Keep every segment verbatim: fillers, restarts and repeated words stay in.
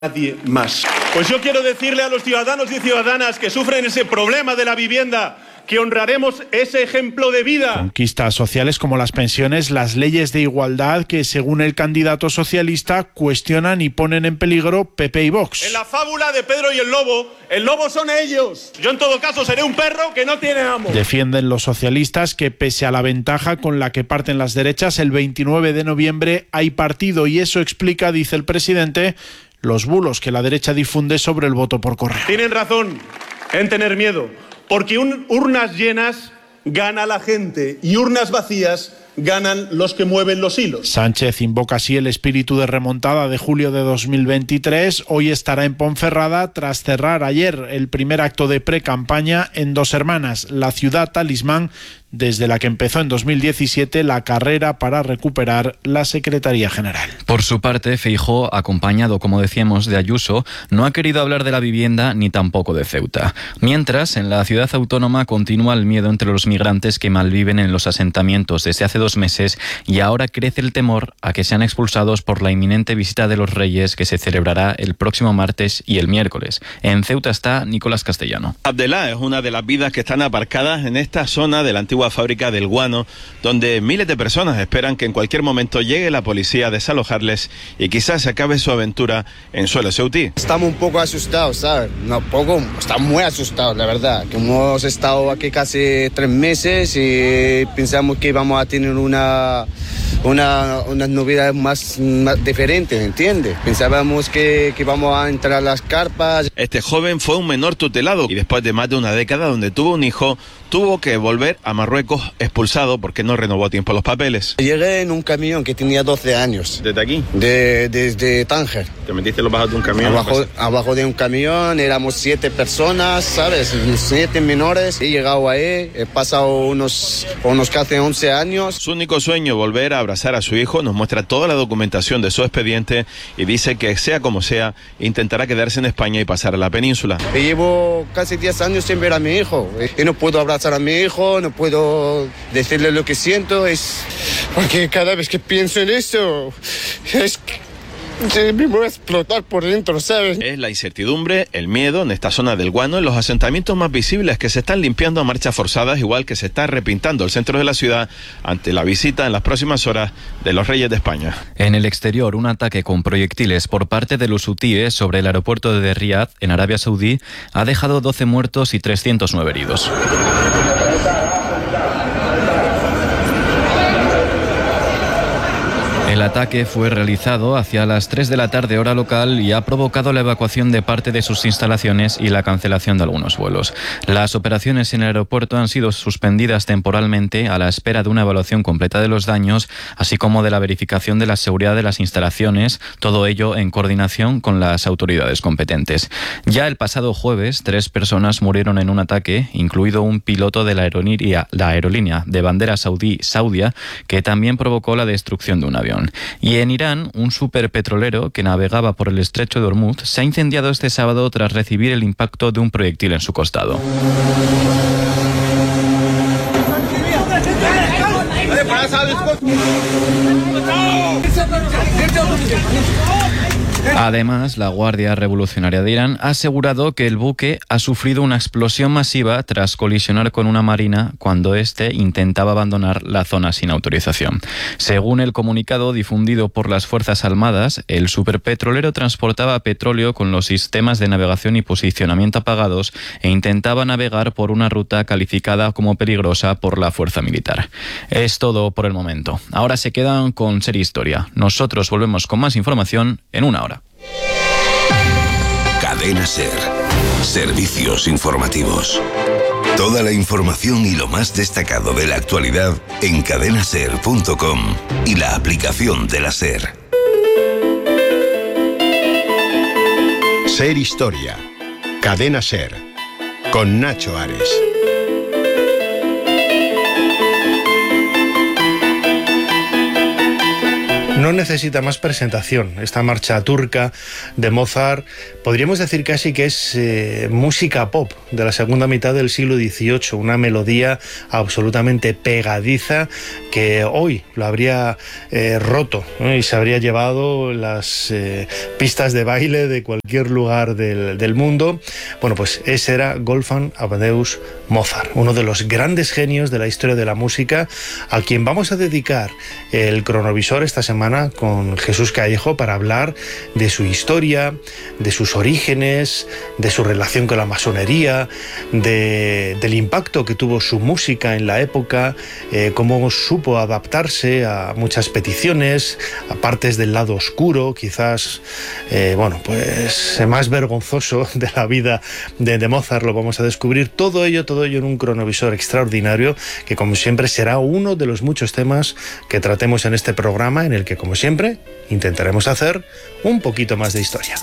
nadie más. Pues yo quiero decirle a los ciudadanos y ciudadanas que sufren ese problema de la vivienda que honraremos ese ejemplo de vida. Conquistas sociales como las pensiones, las leyes de igualdad que, según el candidato socialista, cuestionan y ponen en peligro P P y Vox. En la fábula de Pedro y el lobo, el lobo son ellos. Yo en todo caso seré un perro que no tiene amo. Defienden los socialistas que, pese a la ventaja con la que parten las derechas, el veintinueve de noviembre hay partido y eso explica, dice el presidente, los bulos que la derecha difunde sobre el voto por correo. Tienen razón en tener miedo, porque un, urnas llenas gana la gente y urnas vacías ganan los que mueven los hilos. Sánchez invoca así el espíritu de remontada de julio de dos mil veintitrés. Hoy estará en Ponferrada tras cerrar ayer el primer acto de pre-campaña en Dos Hermanas, la ciudad talismán desde la que empezó en dos mil diecisiete la carrera para recuperar la Secretaría General. Por su parte, Feijóo, acompañado, como decíamos, de Ayuso, no ha querido hablar de la vivienda ni tampoco de Ceuta. Mientras, en la ciudad autónoma continúa el miedo entre los migrantes que malviven en los asentamientos desde hace dos meses y ahora crece el temor a que sean expulsados por la inminente visita de los Reyes que se celebrará el próximo martes y el miércoles. En Ceuta está Nicolás Castellano. Abdelá es una de las vidas que están aparcadas en esta zona de la antigua fábrica del guano, donde miles de personas esperan que en cualquier momento llegue la policía a desalojarles y quizás se acabe su aventura en suelo ceutí. Estamos un poco asustados, ¿sabes? No, poco, estamos muy asustados, la verdad. Que hemos estado aquí casi tres meses y pensamos que íbamos a tener una, una, unas novedades más, más diferentes, ¿entiendes? Pensábamos que, que íbamos a entrar a las carpas. Este joven fue un menor tutelado y después de más de una década donde tuvo un hijo, tuvo que volver a Marruecos expulsado porque no renovó a tiempo los papeles. Llegué en un camión que tenía doce años. ¿Desde aquí? De, desde Tánger. ¿Te metiste los bajos de un camión? Abajo, abajo de un camión, éramos siete personas, ¿sabes? Siete menores. He llegado ahí, he pasado unos, unos casi once años. Su único sueño, volver a abrazar a su hijo, nos muestra toda la documentación de su expediente y dice que sea como sea, intentará quedarse en España y pasar a la península. Y llevo casi diez años sin ver a mi hijo y no puedo abrazar a mi hijo, no puedo decirle lo que siento, es porque cada vez que pienso en esto es que me voy a explotar por dentro, ¿sabes? Es la incertidumbre, el miedo en esta zona del Guano, en los asentamientos más visibles que se están limpiando a marchas forzadas, igual que se está repintando el centro de la ciudad ante la visita en las próximas horas de los Reyes de España. En el exterior, un ataque con proyectiles por parte de los hutíes sobre el aeropuerto de Riad, en Arabia Saudí, ha dejado doce muertos y trescientos nueve heridos. El ataque fue realizado hacia las tres de la tarde hora local y ha provocado la evacuación de parte de sus instalaciones y la cancelación de algunos vuelos. Las operaciones en el aeropuerto han sido suspendidas temporalmente a la espera de una evaluación completa de los daños, así como de la verificación de la seguridad de las instalaciones, todo ello en coordinación con las autoridades competentes. Ya el pasado jueves, tres personas murieron en un ataque, incluido un piloto de la aerolínea, la aerolínea de bandera saudí Saudia, que también provocó la destrucción de un avión. Y en Irán, un superpetrolero que navegaba por el estrecho de Hormuz se ha incendiado este sábado tras recibir el impacto de un proyectil en su costado. Además, la Guardia Revolucionaria de Irán ha asegurado que el buque ha sufrido una explosión masiva tras colisionar con una marina cuando éste intentaba abandonar la zona sin autorización. Según el comunicado difundido por las Fuerzas Armadas, el superpetrolero transportaba petróleo con los sistemas de navegación y posicionamiento apagados e intentaba navegar por una ruta calificada como peligrosa por la fuerza militar. Es todo por el momento. Ahora se quedan con Ser Historia. Nosotros volvemos con más información en una hora. Cadena Ser. Servicios informativos. Toda la información y lo más destacado de la actualidad en cadena ser punto com y la aplicación de la Ser. Ser Historia. Cadena Ser. Con Nacho Ares. no necesita más presentación. Esta marcha turca de Mozart podríamos decir casi que es eh, música pop de la segunda mitad del siglo dieciocho, una melodía absolutamente pegadiza que hoy lo habría eh, roto, ¿no? Y se habría llevado las eh, pistas de baile de cualquier lugar del, del mundo. Bueno, pues ese era Wolfgang Amadeus Mozart, uno de los grandes genios de la historia de la música, a quien vamos a dedicar el cronovisor esta semana con Jesús Callejo para hablar de su historia, de sus orígenes, de su relación con la masonería, de, del impacto que tuvo su música en la época, eh, cómo supo adaptarse a muchas peticiones, a partes del lado oscuro, quizás, eh, bueno, pues más vergonzoso de la vida de, de Mozart. Lo vamos a descubrir todo ello, todo ello en un cronovisor extraordinario que, como siempre, será uno de los muchos temas que tratemos en este programa, en el que, como siempre, intentaremos hacer un poquito más de historia.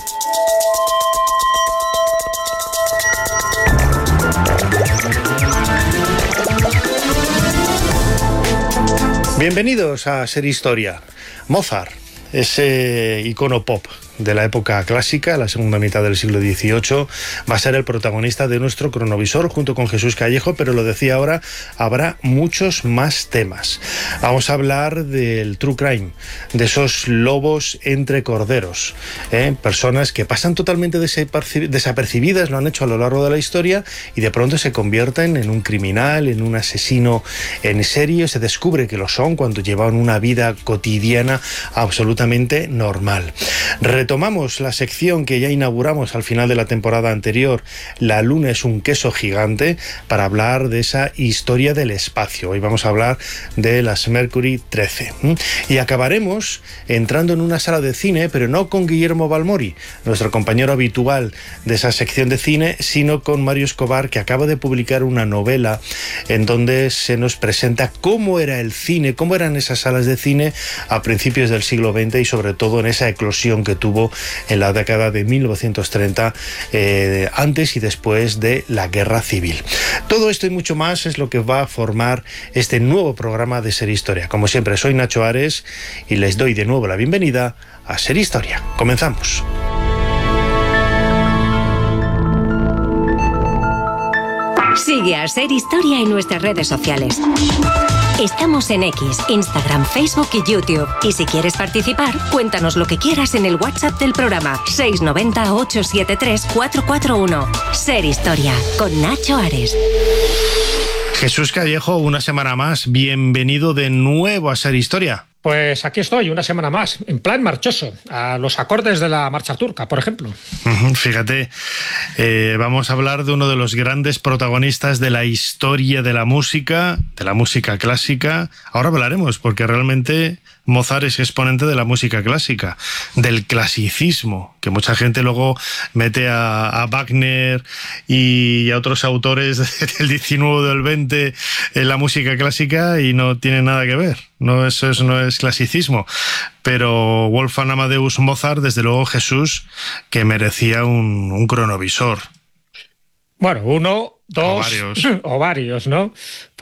Bienvenidos a Ser Historia. Mozart, ese icono pop de la época clásica, la segunda mitad del siglo dieciocho, va a ser el protagonista de nuestro cronovisor junto con Jesús Callejo, pero lo decía ahora, habrá muchos más temas. Vamos a hablar del true crime, de esos lobos entre corderos, ¿eh? Personas que pasan totalmente desapercibidas, lo han hecho a lo largo de la historia y de pronto se convierten en un criminal, en un asesino en serie. Se descubre que lo son cuando llevan una vida cotidiana absolutamente normal. Retomamos la sección que ya inauguramos al final de la temporada anterior, La Luna es un queso gigante, para hablar de esa historia del espacio. Hoy vamos a hablar de las Mercury trece. Y acabaremos entrando en una sala de cine, pero no con Guillermo Balmori, nuestro compañero habitual de esa sección de cine, sino con Mario Escobar, que acaba de publicar una novela en donde se nos presenta cómo era el cine, cómo eran esas salas de cine a principios del siglo veinte y sobre todo en esa eclosión que tuvo en la década de mil novecientos treinta, eh, antes y después de la Guerra Civil. Todo esto y mucho más es lo que va a formar este nuevo programa de Ser Historia. Como siempre, soy Nacho Ares y les doy de nuevo la bienvenida a Ser Historia. Comenzamos. Sigue a Ser Historia en nuestras redes sociales. Estamos en X, Instagram, Facebook y YouTube. Y si quieres participar, cuéntanos lo que quieras en el WhatsApp del programa seis nueve cero, ocho siete tres, cuatro cuatro uno. Ser Historia, con Nacho Ares. Jesús Callejo, una semana más. Bienvenido de nuevo a Ser Historia. Pues aquí estoy, una semana más, en plan marchoso, a los acordes de la marcha turca, por ejemplo. Fíjate, eh, vamos a hablar de uno de los grandes protagonistas de la historia de la música, de la música clásica. Ahora hablaremos, porque realmente Mozart es exponente de la música clásica, del clasicismo, que mucha gente luego mete a, a Wagner y a otros autores del diecinueve o del veinte en la música clásica y no tiene nada que ver. No, eso, eso no es clasicismo. Pero Wolfgang Amadeus Mozart, desde luego, Jesús, que merecía un, un cronovisor. Bueno, uno, dos o varios. o varios, ¿no?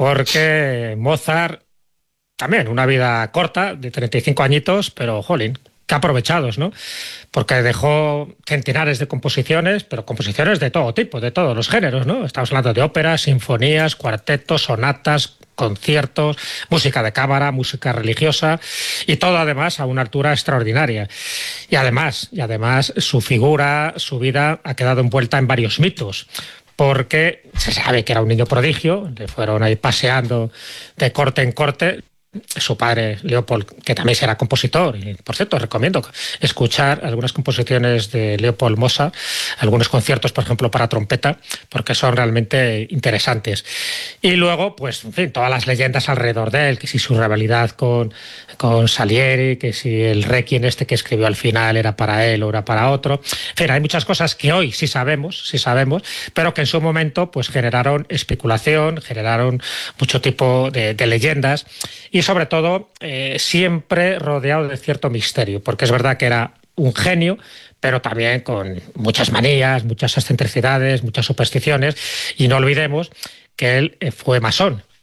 Porque Mozart, también una vida corta, de treinta y cinco añitos, pero, jolín, que aprovechados, ¿no? Porque dejó centenares de composiciones, pero composiciones de todo tipo, de todos los géneros, ¿no? Estamos hablando de óperas, sinfonías, cuartetos, sonatas, conciertos, música de cámara, música religiosa, y todo además a una altura extraordinaria. Y además, y además su figura, su vida ha quedado envuelta en varios mitos, porque se sabe que era un niño prodigio, le fueron ahí paseando de corte en corte. Su padre, Leopold, que también será compositor, y por cierto, recomiendo escuchar algunas composiciones de Leopold Mozart, algunos conciertos, por ejemplo, para trompeta, porque son realmente interesantes. Y luego, pues, en fin, todas las leyendas alrededor de él, que si su rivalidad con, con Salieri, que si el requiem este que escribió al final era para él o era para otro. En fin, hay muchas cosas que hoy sí sabemos, sí sabemos, pero que en su momento pues generaron especulación, generaron mucho tipo de, de leyendas, y sobre todo eh, siempre rodeado de cierto misterio, porque es verdad que era un genio, pero también con muchas manías, muchas excentricidades, muchas supersticiones, y no olvidemos que él fue masón,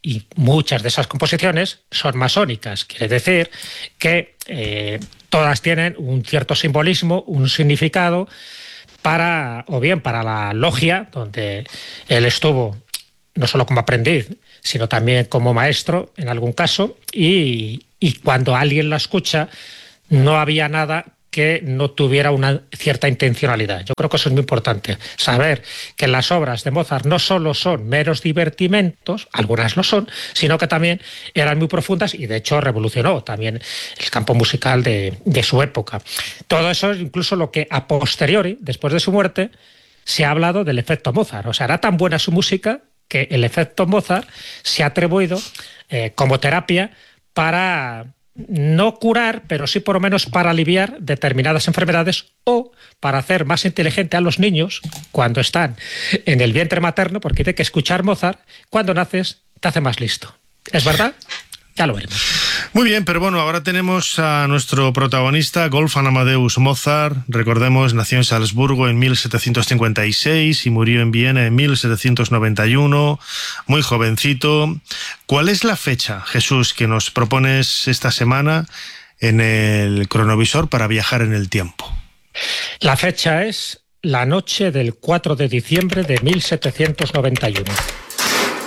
y muchas de esas composiciones son masónicas. Quiere decir que eh, todas tienen un cierto simbolismo, un significado, para, o bien para la logia, donde él estuvo no solo como aprendiz, sino también como maestro en algún caso, y, y cuando alguien la escucha no había nada que no tuviera una cierta intencionalidad. Yo creo que eso es muy importante, saber que las obras de Mozart no solo son meros divertimentos, algunas lo son, sino que también eran muy profundas y de hecho revolucionó también el campo musical de, de su época. Todo eso es incluso lo que a posteriori, después de su muerte, se ha hablado del efecto Mozart. O sea, era tan buena su música que el efecto Mozart se ha atribuido eh, como terapia para no curar, pero sí por lo menos para aliviar determinadas enfermedades o para hacer más inteligente a los niños cuando están en el vientre materno, porque hay que escuchar Mozart, cuando naces te hace más listo. ¿Es verdad? Ya lo veremos. Muy bien, pero bueno, ahora tenemos a nuestro protagonista, Wolfgang Amadeus Mozart. Recordemos, nació en Salzburgo en mil setecientos cincuenta y seis y murió en Viena en mil setecientos noventa y uno, muy jovencito. ¿Cuál es la fecha, Jesús, que nos propones esta semana en el cronovisor para viajar en el tiempo? La fecha es la noche del cuatro de diciembre de mil setecientos noventa y uno.